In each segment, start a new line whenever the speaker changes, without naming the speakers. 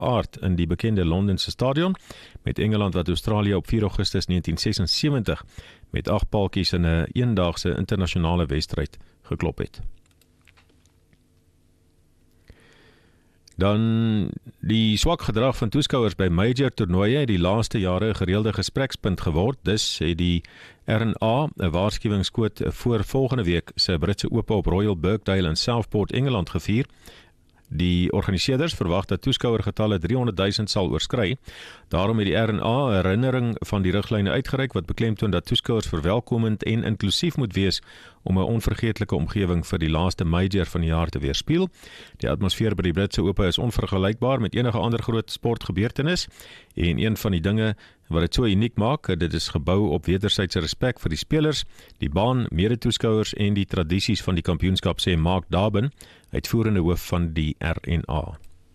aard in die bekende Londense stadion, met Engeland wat Australië op 4 Augustus 1976 met 8 paaltjies in 'n eendaagse internasionale wedstryd geklop het. Dan die swak gedrag van toeskouers by major toernooie het die laaste jare 'n gereelde gesprekspunt geword. Dus het die RNA 'n waarskuwingskoot voor volgende week se Britse Ope op Royal Birkdale in Southport, Engeland gevier. Die organiseerders verwag dat toeskouergetalle 300,000 sal oorskry. Daarom het die RNA 'n herinnering van die riglyne uitgereik wat beklemtoon dat toeskouers verwelkomend en inklusief moet wees om 'n onvergeetlike omgewing vir die laaste major van die jaar te weerspieël. Die atmosfeer by die Britse Ope is onvergelykbaar met enige ander groot sportgebeurtenis en een van die dinge wat dit so uniek maak, dit is gebou op wederwysige respek vir die spelers, die baan, mede-toeskouers en die tradisies van die kampioenskap, sê Mark Darbin, uitvoerende hoof van die RNA.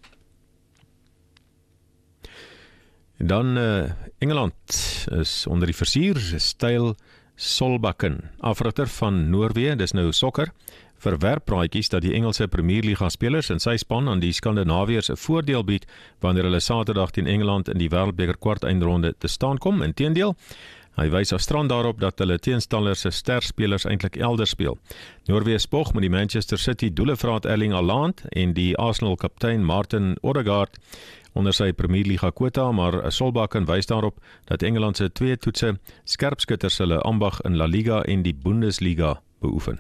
En dan Engeland is onder die versuur, Styl Solbakken, afrigter van Noorwe, dis nou sokker, verwerp praatjies dat die Engelse Premierliga spelers in sy span aan die Skandinawiërs 'n voordeel bied wanneer hulle Saterdag teen Engeland in die Wêreldbeker kwartfinale te staan kom. Inteendeel, hy wys afstrand daarop dat hulle teenstanders se sterspelers eintlik elders speel. Noorwe spog met die Manchester City doelevraat Erling Haaland en die Arsenal kaptein Martin Odegaard onder sy Premierliga kwota, maar Solbakken wys daarop dat Engeland se 2 toetse skerpskutters hulle ambag in La Liga en die Bundesliga beoefen.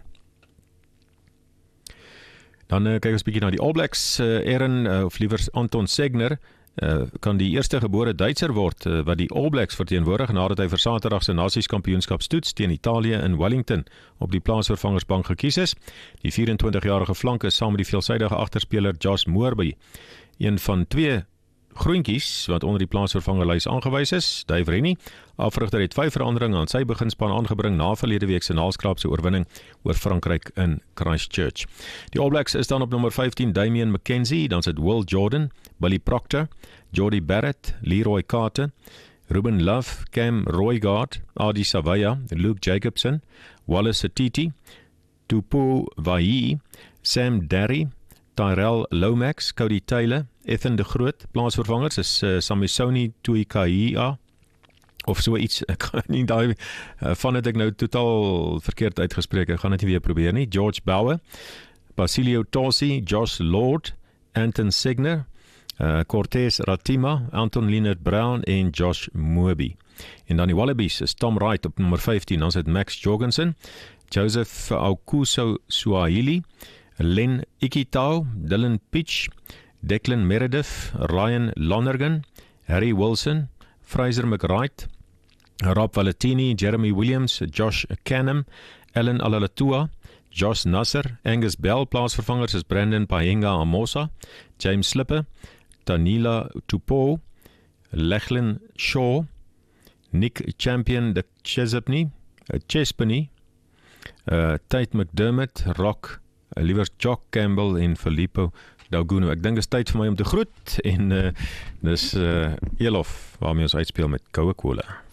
Dan kyk ons bietjie na die All Blacks. Of liewer Anton Segner kan die eerste gebore Duitser word wat die All Blacks verteenwoordig nadat hy vir Saterdag se Nasieskapioenskapstoets teen Italië in Wellington op die plaasvervangersbank gekies is. Die 24-jarige flank is saam met die veelsidige agterspeler Josh Moorby, een van 2 groentjies wat onder die plaasvervangerlys aangewys is. Dave Rennie, afrigter, het 5 veranderinge aan sy beginspan aangebring na verlede week se naalskraapse oorwinning oor Frankryk in Christchurch. Die All Blacks is dan op nommer 15 Damian McKenzie, dan sit Will Jordan, Billy Proctor, Jordie Barrett, Leroy Carter, Ruben Love, Cam Roygaard, Adi Savaya, Luke Jacobson, Wallace Atiti, Tupu Vai'i, Sam Derry, Tyrell Lomax, Cody Taylor, Ethan de Groot, plaasvervangers is Samisoni Tuikaia, of so iets, ek kan nie daai van het ek nou totaal verkeerd uitgespreek, ek gaan dit nie weer probeer nie. George Bauer, Basilio Tosi, Josh Lord, Anton Segner, Cortez Ratima, Anton Leonard Brown en Josh Moorby. En dan die Wallabies is Tom Wright op nummer 15, dan sit Max Jorgensen, Joseph Aukuso Suahili, Len Ikitau, Dylan Pitch, Declan Meredith, Ryan Lonergan, Harry Wilson, Fraser McWright, Rob Valentini, Jeremy Williams, Josh Canham, Alan Alalatua, Josh Nasser, Angus Bell, plaasvervangers is Brandon Payenga Amosa, James Slipper, Tanila Tupou, Lachlan Shaw, Nick Champion de Chespany, Tate McDermott, Rock, liewer Jock Campbell en Filippo Dauguno. Ek dink dit is tyd vir my om te groet en dis Elof waarmee ons uitspeel met Coca-Cola.